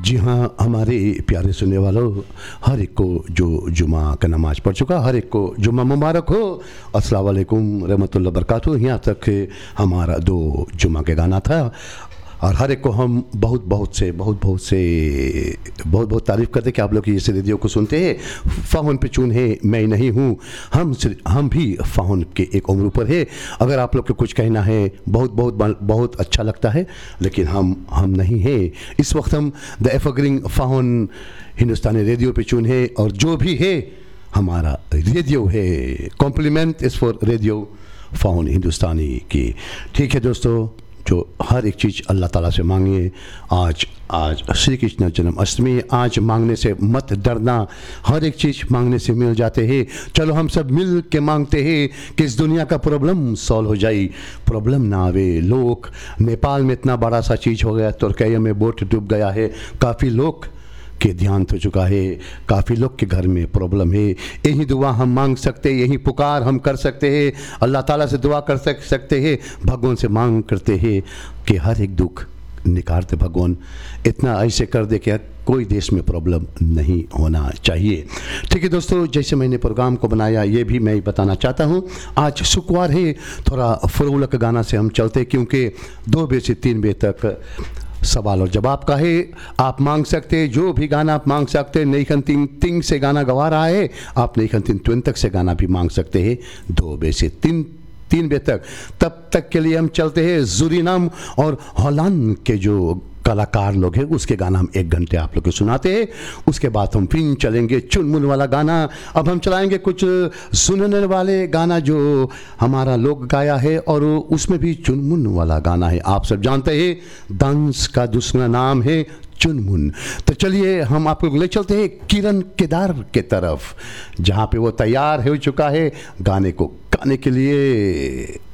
जी हाँ, हमारे प्यारे सुनने वालों, हर एक को जो जुमा का नमाज पढ़ चुका, हर एक को जुमा मुबारक हो। अस्सलाम वालेकुम रहमतुल्लाह बरकातहू। यहाँ तक हमारा 2 जुमा के गाना था और हर एक को हम बहुत बहुत तारीफ़ करते कि आप लोग इस रेडियो को सुनते हैं। फ़ाहुन पे चून है, मैं नहीं हूँ, हम भी फ़ाहुन के एक उम्र पर है। अगर आप लोग को कुछ कहना है बहुत अच्छा लगता है, लेकिन हम नहीं हैं। इस वक्त हम द एवरग्रीन फ़ाहुन हिंदुस्तानी रेडियो पे चून है और जो भी है हमारा रेडियो है। कॉम्प्लीमेंट इज़ फॉर रेडियो फ़ाहुन हिंदुस्तानी की। ठीक है दोस्तों, जो हर एक चीज़ अल्लाह ताला से मांगिए। आज श्री कृष्ण जन्माष्टमी, आज मांगने से मत डरना, हर एक चीज़ मांगने से मिल जाते हैं। चलो हम सब मिल के मांगते हैं कि इस दुनिया का प्रॉब्लम सॉल्व हो जाए, प्रॉब्लम ना आवे। लोग नेपाल में इतना बड़ा सा चीज़ हो गया, तुर्किया में बोट डूब गया है, काफ़ी लोग के ध्यान हो चुका है, काफ़ी लोग के घर में प्रॉब्लम है। यही दुआ हम मांग सकते हैं, यही पुकार हम कर सकते हैं, अल्लाह ताला से दुआ कर सकते हैं, भगवान से मांग करते हैं कि हर एक दुख निकारते भगवान, इतना ऐसे कर दे कि कोई देश में प्रॉब्लम नहीं होना चाहिए। ठीक है दोस्तों, जैसे मैंने प्रोग्राम को बनाया ये भी मैं बताना चाहता हूँ। आज शुक्रवार है, थोड़ा फुरुल का गाना से हम चलते, क्योंकि 2 बजे से 3 बजे तक सवाल और जवाब का है। आप मांग सकते हैं, जो भी गाना आप मांग सकते हैं। नईखन तिंग से गाना गवा रहा है, आप नईखन तिन तक से गाना भी मांग सकते हैं, 2 बजे से 3 बजे तक। तब तक के लिए हम चलते हैं सूरीनाम और हॉलैंड के जो कलाकार लोग हैं, उसके गाना हम 1 घंटे आप लोग को सुनाते हैं। उसके बाद हम फिर चलेंगे चुनमुन वाला गाना। अब हम चलाएंगे कुछ सुनने वाले गाना जो हमारा लोग गाया है, और उसमें भी चुनमुन वाला गाना है। आप सब जानते हैं डांस का दूसरा नाम है चुनमुन। तो चलिए हम आप लोग ले चलते हैं किरण केदार के तरफ, जहाँ पे वो तैयार हो चुका है गाने को गाने के लिए।